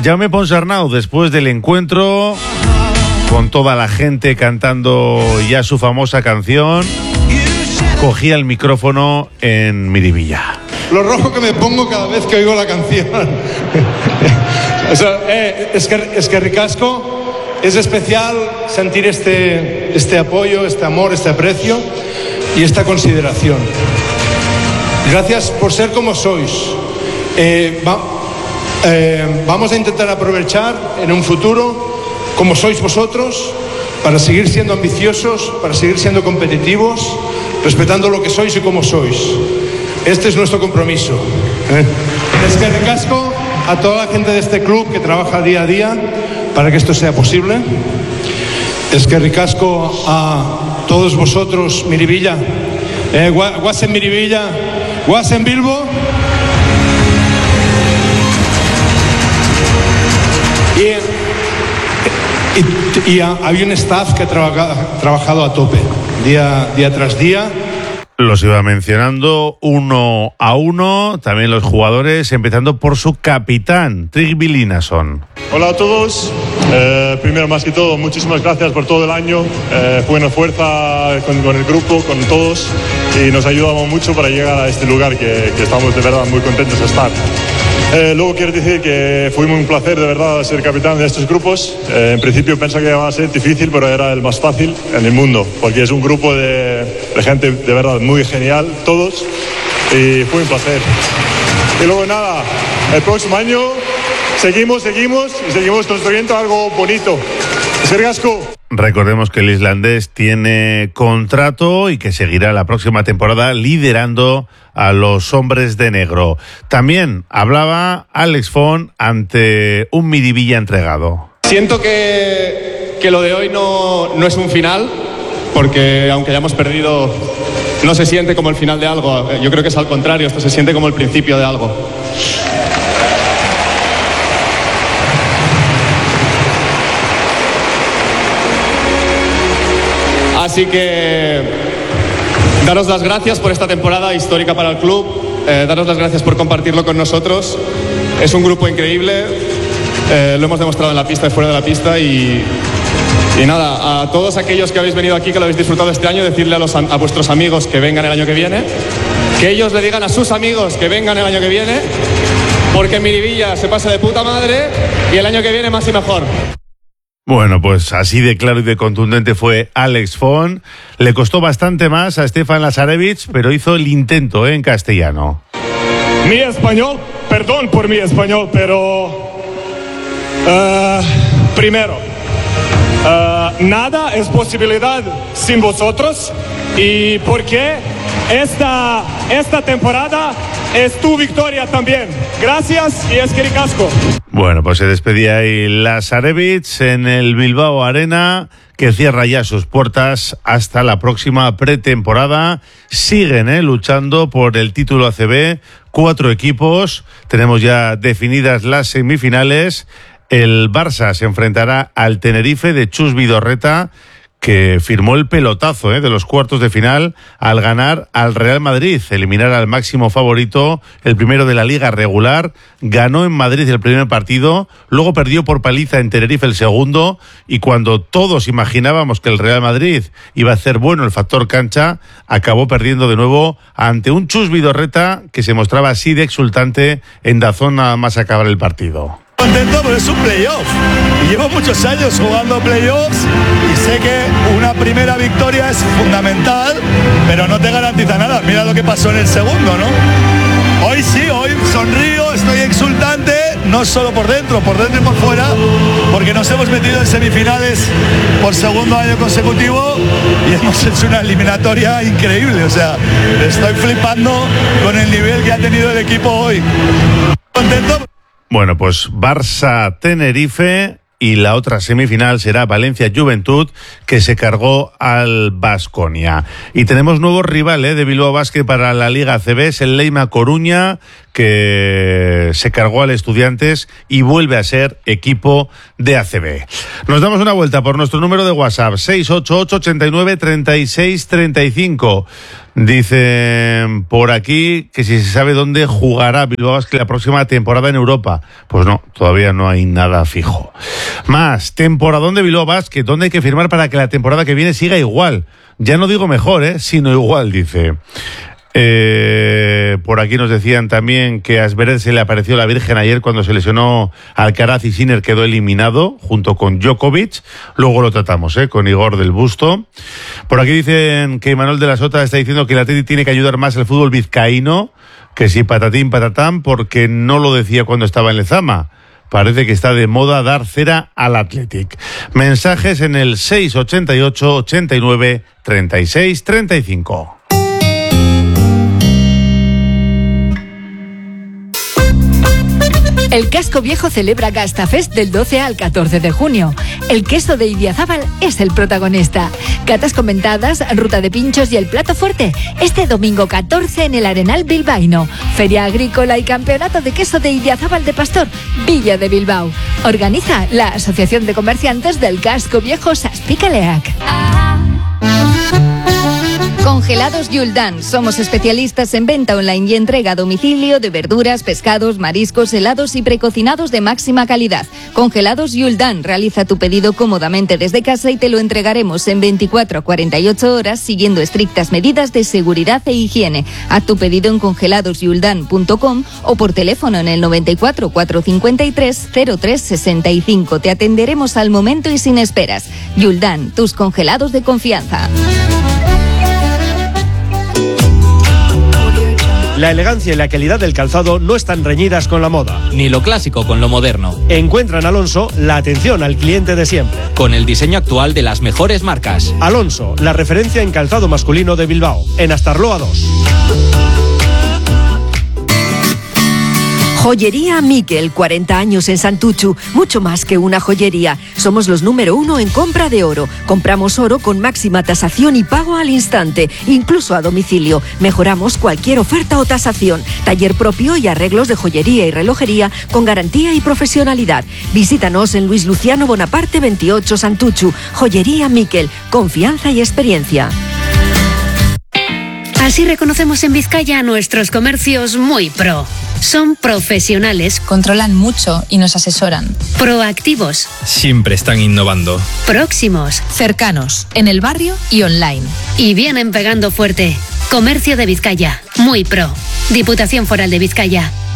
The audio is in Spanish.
Jaume Ponsarnau, después del encuentro, con toda la gente cantando ya su famosa canción, cogía el micrófono en Miribilla. Lo rojo que me pongo cada vez que oigo la canción. O sea, es que ricasco, es especial sentir este apoyo, este amor, este aprecio y esta consideración. Gracias por ser como sois. Vamos a intentar aprovechar en un futuro como sois vosotros para seguir siendo ambiciosos, para seguir siendo competitivos, respetando lo que sois y como sois. Este es nuestro compromiso. Es que ricasco a toda la gente de este club que trabaja día a día para que esto sea posible. Es que ricasco a todos vosotros, Miribilla. Guasen Miribilla, guasen Bilbo. Y había un staff que ha trabajado a tope, día tras día. Los iba mencionando uno a uno, también los jugadores, empezando por su capitán, Trygve Linason. Hola a todos. Primero, más que todo, muchísimas gracias por todo el año. Fue una fuerza con el grupo, con todos, y nos ayudamos mucho para llegar a este lugar que estamos de verdad muy contentos de estar. Luego quiero decir que fue un placer de verdad ser capitán de estos grupos. En principio pensaba que iba a ser difícil, pero era el más fácil en el mundo, porque es un grupo de gente de verdad muy genial, todos, y fue un placer. Y luego nada, el próximo año seguimos construyendo algo bonito. Sergasco. Recordemos que el islandés tiene contrato y que seguirá la próxima temporada liderando a los hombres de negro. También hablaba Alex Font ante un Miribilla entregado. Siento que lo de hoy no es un final, porque aunque hayamos perdido, no se siente como el final de algo. Yo creo que es al contrario, esto se siente como el principio de algo. Así que daros las gracias por esta temporada histórica para el club, daros las gracias por compartirlo con nosotros. Es un grupo increíble, lo hemos demostrado en la pista y fuera de la pista, y nada, a todos aquellos que habéis venido aquí, que lo habéis disfrutado este año, decirle a vuestros amigos que vengan el año que viene, que ellos le digan a sus amigos que vengan el año que viene, porque en Miribilla se pasa de puta madre y el año que viene más y mejor. Bueno, pues así de claro y de contundente fue Alex Font. Le costó bastante más a Stefan Lazarevich, pero hizo el intento en castellano. Mi español, perdón por mi español, pero primero, nada es posibilidad sin vosotros, y porque esta temporada es tu victoria también. Gracias y es que ricasco. Bueno, pues se despedía ahí Lazarevich en el Bilbao Arena, que cierra ya sus puertas hasta la próxima pretemporada. Siguen luchando por el título ACB, 4 equipos. Tenemos ya definidas las semifinales. El Barça se enfrentará al Tenerife de Chus Vidorreta, que firmó el pelotazo de los cuartos de final al ganar al Real Madrid, eliminar al máximo favorito, el primero de la liga regular. Ganó en Madrid el primer partido, luego perdió por paliza en Tenerife el segundo, y cuando todos imaginábamos que el Real Madrid iba a hacer bueno el factor cancha, acabó perdiendo de nuevo ante un Chus Vidorreta que se mostraba así de exultante en DAZN nada más acabar el partido. Contento, pero es un playoff. Llevo muchos años jugando playoffs y sé que una primera victoria es fundamental, pero no te garantiza nada. Mira lo que pasó en el segundo, ¿no? Hoy sí, hoy sonrío, estoy exultante, no solo por dentro y por fuera, porque nos hemos metido en semifinales por segundo año consecutivo y hemos hecho una eliminatoria increíble. O sea, estoy flipando con el nivel que ha tenido el equipo hoy. Contento. Bueno, pues Barça-Tenerife, y la otra semifinal será Valencia-Juventud, que se cargó al Baskonia. Y tenemos nuevo rival de Bilbao Basket para la Liga ACB, es el Leima Coruña, que se cargó al Estudiantes y vuelve a ser equipo de ACB. Nos damos una vuelta por nuestro número de WhatsApp, 688-89-36-35. Dicen por aquí que si se sabe dónde jugará Bilbao Basket la próxima temporada en Europa. Pues no, todavía no hay nada fijo. Más, temporadón de Bilbao Basket, ¿dónde hay que firmar para que la temporada que viene siga igual? Ya no digo mejor, sino igual, dice. Por aquí nos decían también que a Zverev se le apareció la Virgen ayer cuando se lesionó Alcaraz y Sinner quedó eliminado junto con Djokovic. Luego lo tratamos con Igor del Busto. Por aquí dicen que Manuel de la Sota está diciendo que el Atleti tiene que ayudar más al fútbol vizcaíno, que si patatín patatán, porque no lo decía cuando estaba en Lezama. Parece que está de moda dar cera al Athletic. Mensajes en el 688 89 36 35. El Casco Viejo celebra Gastafest del 12 al 14 de junio. El queso de Idiazábal es el protagonista. Catas comentadas, ruta de pinchos y el plato fuerte. Este domingo 14 en el Arenal Bilbaíno. Feria agrícola y campeonato de queso de Idiazábal de Pastor, Villa de Bilbao. Organiza la Asociación de Comerciantes del Casco Viejo Saspicaleac. Congelados Yuldan. Somos especialistas en venta online y entrega a domicilio de verduras, pescados, mariscos, helados y precocinados de máxima calidad. Congelados Yuldan. Realiza tu pedido cómodamente desde casa y te lo entregaremos en 24 a 48 horas siguiendo estrictas medidas de seguridad e higiene. Haz tu pedido en congeladosyuldan.com o por teléfono en el 94 453 0365. Te atenderemos al momento y sin esperas. Yuldan, tus congelados de confianza. La elegancia y la calidad del calzado no están reñidas con la moda. Ni lo clásico con lo moderno. Encuentra en Alonso la atención al cliente de siempre. Con el diseño actual de las mejores marcas. Alonso, la referencia en calzado masculino de Bilbao. En Astarloa 2. Joyería Miquel, 40 años en Santuchu, mucho más que una joyería. Somos los número 1 en compra de oro. Compramos oro con máxima tasación y pago al instante, incluso a domicilio. Mejoramos cualquier oferta o tasación. Taller propio y arreglos de joyería y relojería con garantía y profesionalidad. Visítanos en Luis Luciano Bonaparte 28 Santuchu. Joyería Miquel, confianza y experiencia. Así reconocemos en Vizcaya a nuestros comercios muy pro. Son profesionales, controlan mucho y nos asesoran. Proactivos, siempre están innovando. próximos, cercanos, en el barrio y online. Y vienen pegando fuerte. Comercio de Vizcaya, muy pro. Diputación Foral de Vizcaya.